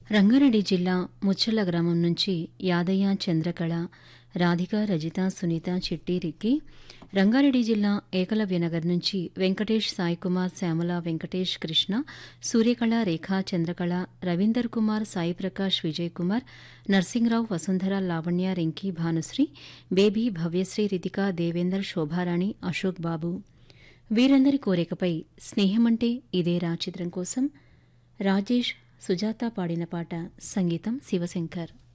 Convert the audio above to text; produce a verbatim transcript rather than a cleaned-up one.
రంగారెడ్డి జిల్లా ముచ్చర్ల గ్రామం నుంచి యాదయ్య, చంద్రకళ, రాధిక, రజిత, సునీత, చిట్టి, రిక్కి. రంగారెడ్డి జిల్లా ఏకలవ్యనగర్ నుంచి వెంకటేష్, సాయికుమార్, శ్యామల, వెంకటేష్, కృష్ణ, సూర్యకళ, రేఖ, చంద్రకళ, రవీందర్ కుమార్, సాయిప్రకాష్, విజయ్ కుమార్, నర్సింగ్రావు, వసుంధర, లావణ్య, రింకీ, భానుశ్రీ, బేబీ, భవ్యశ్రీ, రితిక, దేవేందర్, శోభారాణి, అశోక్ బాబు. వీరందరి కోరికపై స్నేహమంటే ఇదేరా చిత్రం కోసం రాజేష్, సుజాత పాడిన పాట. సంగీతం శివశంకర్.